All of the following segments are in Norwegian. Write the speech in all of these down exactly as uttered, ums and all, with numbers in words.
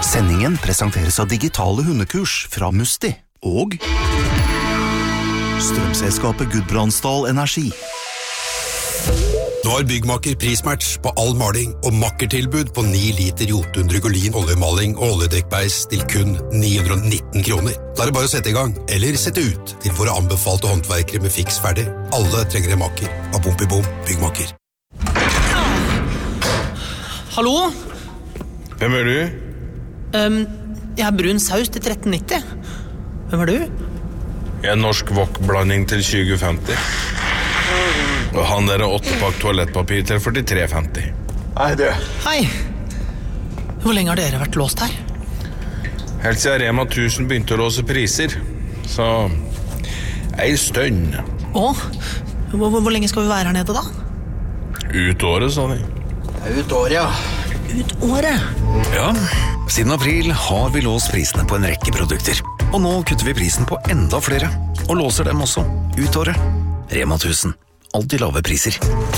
Sendingen presenteres av digitale hundekurs fra Musti og strømselskapet Gudbrandsdal Energi. Nå har Byggmaker prismatch på all maling og makkertilbud på ni liter Jotun Drygolin oljemaling og oljedekkbeis til kun ni hundre og nitten kroner. Da er det bare å sette i gang, eller sette ut til våre anbefalte håndverkere med fiks ferdig. Alle trenger en makker. Av bom i bom, Byggmaker. Hallo? Hvem er du? Um, jeg har brun saus til tretten nitti. Hvem er du? Jeg er norsk wok-blanding til tjue femti. Og han der er åttepakk toalettpapir til førtitre femti. Hei, du. Hei. Hvor lenge har dere vært låst her? Helt siden Rema tusen begynte å låse priser. Så ei stønn. Å? Hvor, hvor lenge skal vi være her nede da? Ut året, sa de. Ut året, ja. Ut året? Ja, siden april har vi låst prisene på en rekke produkter. Og nå kutter vi prisen på enda flere. Og låser dem også. Ut året. Rema tusen. Alltid lave priser.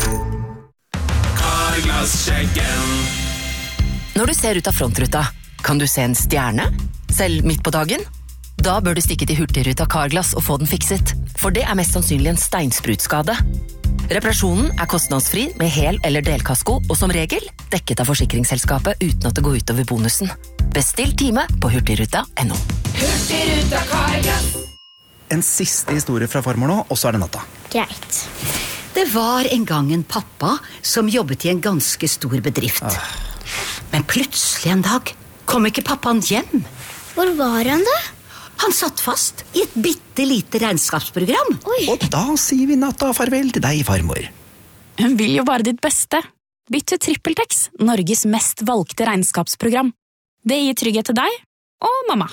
Når du ser ut av frontruta, kan du se en stjerne? Selv midt på dagen? Da bør du stikke til Hurtigruta Carglass og få den fikset, for det er mest sannsynlig en steinsprutskade. Reparasjonen er kostnadsfri med hel- eller delkasko, og som regel dekket av forsikringsselskapet uten at det går ut over bonusen. Bestill time på hurtigruta punktum no. Hurtigruta Carglass. En siste historie fra farmor nå, og så er det natta. Greit. Det var en gang en pappa som jobbet i en ganske stor bedrift. Ah. Men plutselig en dag kom ikke pappaen hjem. Hvor var han da? Han satt fast i et bittelite regnskapsprogram. Oi. Og da sier vi natta farvel til deg, farmor. Hun vil jo bare ditt beste. Bytt til TrippelTex, Norges mest valgte regnskapsprogram. Det gir trygghet til deg og mamma.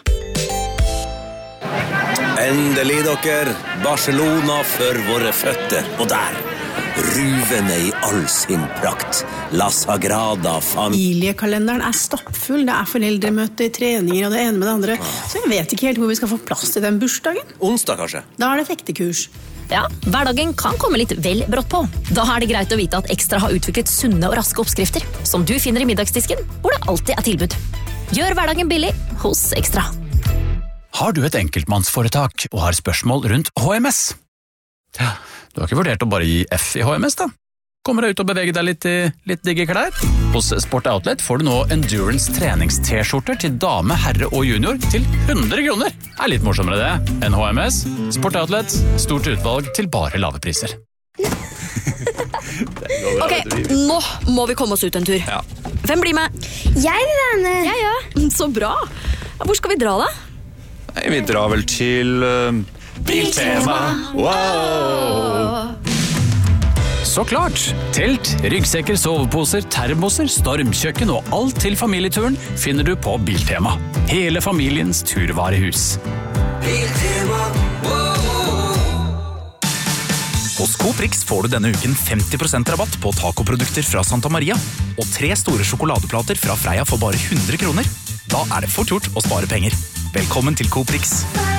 Endelig, dere. Barcelona for våre føtter. Og der, ruvende i all sin prakt. La Sagrada Familiekalenderen er stoppfull. Det er foreldremøter, treninger og det ene med det andre. Så jeg vet ikke helt hvor vi skal få plass til den bursdagen. Onsdag, kanskje? Da er det fektekurs. Ja, hverdagen kan komme litt vel brått på. Da er det greit å vite at Ekstra har utviklet sunne og raske oppskrifter, som du finner i middagsdisken, hvor det alltid er tilbud. Gjør hverdagen billig hos Ekstra. Har du et enkeltmannsforetak og har spørsmål rundt H M S? Ja, du har ikke vurdert å bare gi F i H M S da? Kommer deg ut og bevege deg litt i litt digge klær? Hos Sport Outlet får du nå Endurance trenings-t-skjorter til dame, herre og junior til hundre kroner. Det er litt morsommere det enn H M S. Sport Outlet, stort utvalg til bare lave priser. Ok, nå må vi komme oss ut en tur. Ja. Hvem blir med? Jeg vil være med. Jeg, ja. Så bra. Hvor skal vi dra da? Nei, vi drar vel til uh, Biltema. Wow! Så klart! Telt, ryggsekker, soveposer, termoser, stormkjøkken og alt til familieturen finner du på Biltema. Hele familiens turvarehus. Biltema. Hos Coprix får du denne uken femti prosent rabatt på tacoprodukter fra Santa Maria og tre store sjokoladeplater fra Freia for bare hundre kroner. Da er det fort gjort å spare penger. Velkommen til Coprix.